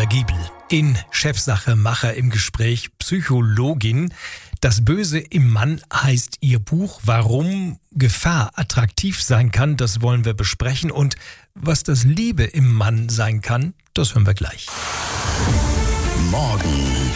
Giebel. In Chefsache Macher im Gespräch, Psychologin. Das Böse im Mann heißt ihr Buch. Warum Gefahr attraktiv sein kann, das wollen wir besprechen. Und was das Liebe im Mann sein kann, das hören wir gleich. Morgen